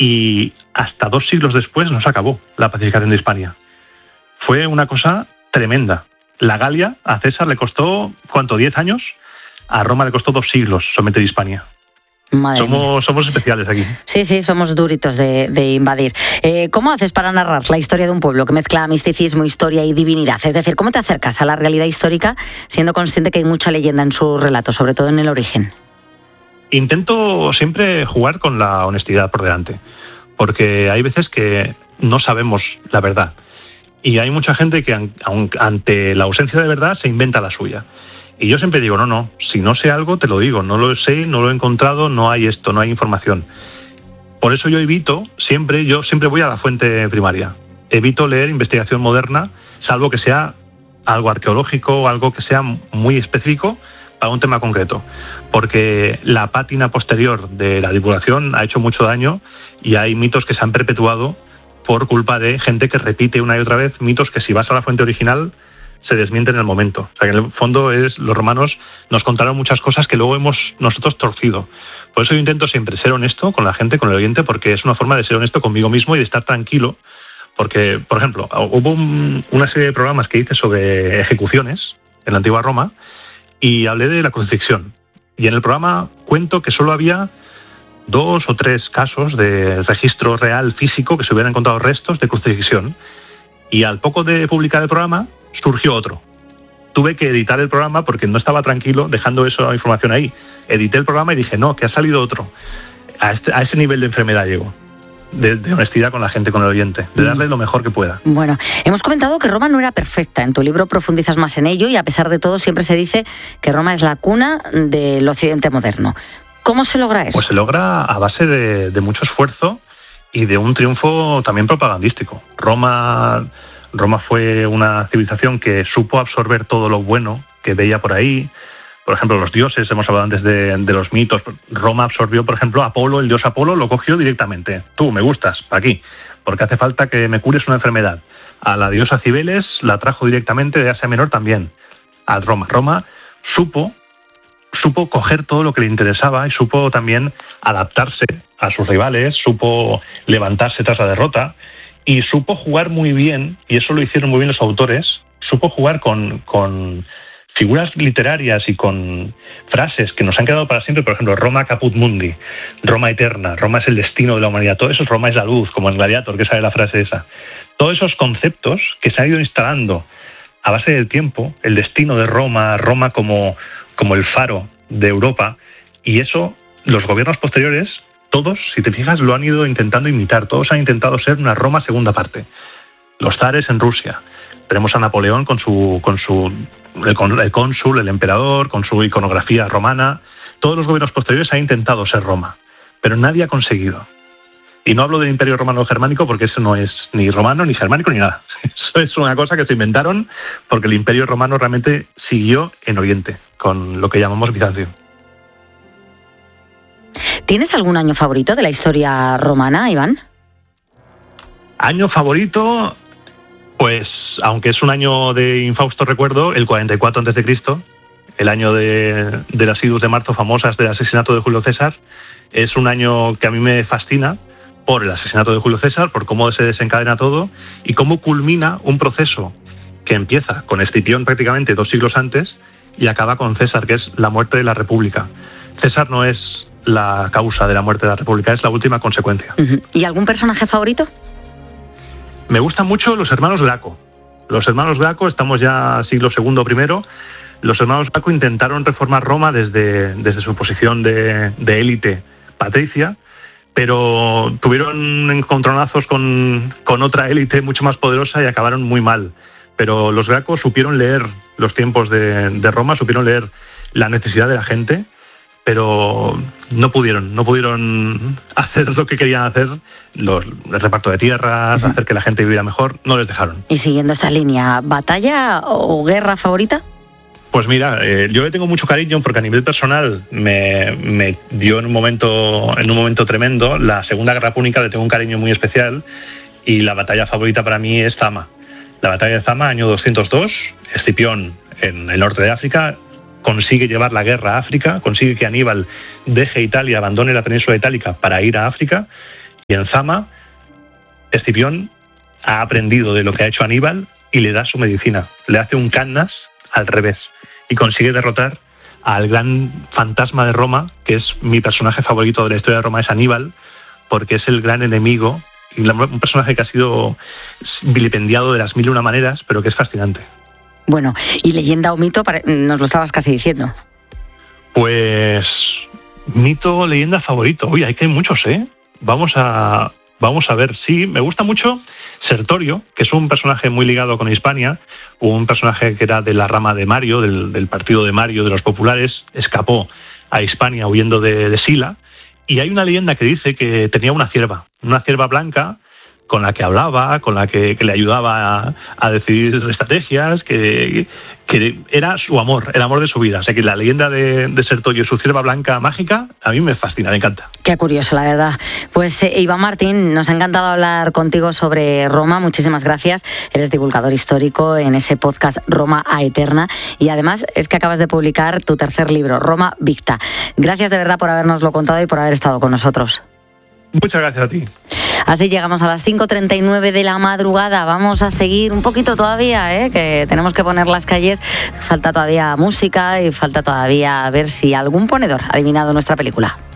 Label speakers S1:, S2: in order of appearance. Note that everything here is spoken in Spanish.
S1: y hasta 2 siglos después no se acabó la pacificación de Hispania. Fue una cosa tremenda. La Galia a César le costó, ¿cuánto? ¿10 años? A Roma le costó 2 siglos someter Hispania. Somos especiales aquí.
S2: Sí, somos duritos de invadir. ¿Cómo haces para narrar la historia de un pueblo que mezcla misticismo, historia y divinidad? Es decir, ¿cómo te acercas a la realidad histórica siendo consciente que hay mucha leyenda en su relato, sobre todo en el origen?
S1: Intento siempre jugar con la honestidad por delante, porque hay veces que no sabemos la verdad. Y hay mucha gente que ante la ausencia de verdad se inventa la suya. Y yo siempre digo, no, si no sé algo te lo digo, no lo sé, no lo he encontrado, no hay esto, no hay información. Por eso yo siempre voy a la fuente primaria. Evito leer investigación moderna, salvo que sea algo arqueológico o algo que sea muy específico para un tema concreto. Porque la pátina posterior de la divulgación ha hecho mucho daño y hay mitos que se han perpetuado por culpa de gente que repite una y otra vez mitos que si vas a la fuente original se desmienten en el momento. O sea, que en el fondo los romanos nos contaron muchas cosas que luego hemos nosotros torcido. Por eso yo intento siempre ser honesto con la gente, con el oyente, porque es una forma de ser honesto conmigo mismo y de estar tranquilo. Porque, por ejemplo, hubo una serie de programas que hice sobre ejecuciones en la antigua Roma y hablé de la crucifixión. Y en el programa cuento que solo había 2 o 3 casos de registro real físico que se hubieran encontrado restos de crucifixión. Y al poco de publicar el programa surgió otro. Tuve que editar el programa porque no estaba tranquilo dejando esa información ahí. Edité el programa y dije, no, que ha salido otro. A ese nivel de enfermedad llego. De honestidad con la gente, con el oyente, de darle lo mejor que pueda.
S2: Bueno, hemos comentado que Roma no era perfecta. En tu libro profundizas más en ello y a pesar de todo siempre se dice que Roma es la cuna del occidente moderno. ¿Cómo se logra eso?
S1: Pues se logra a base de mucho esfuerzo y de un triunfo también propagandístico. Roma fue una civilización que supo absorber todo lo bueno que veía por ahí. Por ejemplo, los dioses, hemos hablado antes de los mitos. Roma absorbió, por ejemplo, Apolo, el dios Apolo, lo cogió directamente. Tú, me gustas, para aquí, porque hace falta que me cures una enfermedad. A la diosa Cibeles la trajo directamente de Asia Menor también, a Roma. Roma supo coger todo lo que le interesaba y supo también adaptarse a sus rivales, supo levantarse tras la derrota y supo jugar muy bien, y eso lo hicieron muy bien los autores, supo jugar con figuras literarias y con frases que nos han quedado para siempre. Por ejemplo, Roma caput mundi, Roma eterna, Roma es el destino de la humanidad, todo eso, Roma es la luz, como en Gladiator, que sale la frase esa. Todos esos conceptos que se han ido instalando a base del tiempo, el destino de Roma, Roma como el faro de Europa, y eso los gobiernos posteriores, todos, si te fijas, lo han ido intentando imitar, todos han intentado ser una Roma segunda parte. Los zares en Rusia, tenemos a Napoleón el cónsul, el emperador, con su iconografía romana. Todos los gobiernos posteriores han intentado ser Roma, pero nadie ha conseguido. Y no hablo del Imperio Romano Germánico porque eso no es ni romano, ni germánico, ni nada. Eso es una cosa que se inventaron porque el Imperio Romano realmente siguió en Oriente, con lo que llamamos Bizancio.
S2: ¿Tienes algún año favorito de la historia romana, Iván?
S1: Año favorito, pues aunque es un año de infausto recuerdo, el 44 a.C., el año de las idus de marzo famosas del asesinato de Julio César, es un año que a mí me fascina por el asesinato de Julio César, por cómo se desencadena todo y cómo culmina un proceso que empieza con Escipión prácticamente 2 siglos antes y acaba con César, que es la muerte de la República. César no es la causa de la muerte de la República, es la última consecuencia.
S2: ¿Y algún personaje favorito?
S1: Me gustan mucho los hermanos Graco. Los hermanos Graco, estamos ya siglo II o I. Los hermanos Graco intentaron reformar Roma desde su posición de élite patricia, pero tuvieron encontronazos con otra élite mucho más poderosa y acabaron muy mal. Pero los Graco supieron leer los tiempos de Roma, supieron leer la necesidad de la gente, pero no pudieron hacer lo que querían hacer, el reparto de tierras, hacer que la gente viviera mejor, no les dejaron.
S2: Y siguiendo esta línea, ¿batalla o guerra favorita?
S1: Pues mira, yo le tengo mucho cariño porque a nivel personal me dio en un momento tremendo. La Segunda Guerra Púnica le tengo un cariño muy especial y la batalla favorita para mí es Zama. La batalla de Zama, año 202, Escipión en el norte de África consigue llevar la guerra a África, consigue que Aníbal deje Italia, abandone la península itálica para ir a África Y en Zama, Escipión ha aprendido de lo que ha hecho Aníbal y le da su medicina. Le hace un cannas al revés y consigue derrotar al gran fantasma de Roma, que es mi personaje favorito de la historia de Roma, es Aníbal, porque es el gran enemigo y un personaje que ha sido vilipendiado de las mil y una maneras, pero que es fascinante.
S2: Bueno, y leyenda o mito, nos lo estabas casi diciendo.
S1: Pues mito, leyenda favorito. Uy, hay que hay muchos, ¿eh? Vamos a ver. Sí, me gusta mucho Sertorio, que es un personaje muy ligado con Hispania, un personaje que era de la rama de Mario, del partido de Mario, de los populares, escapó a Hispania huyendo de Sila, y hay una leyenda que dice que tenía una cierva blanca, con la que hablaba, con la que le ayudaba a decidir estrategias, que era su amor, el amor de su vida. O sea que la leyenda de Sertorio y su cierva blanca mágica, a mí me fascina, me encanta.
S2: Qué curioso, la verdad. Pues Iván Martín, nos ha encantado hablar contigo sobre Roma. Muchísimas gracias. Eres divulgador histórico en ese podcast Roma a Eterna. Y además es que acabas de publicar tu tercer libro, Roma Victa. Gracias de verdad por habernoslo contado y por haber estado con nosotros.
S1: Muchas gracias a ti.
S2: Así llegamos a las 5:39 de la madrugada. Vamos a seguir un poquito todavía, que tenemos que poner las calles. Falta todavía música y falta todavía ver si algún ponedor ha adivinado nuestra película.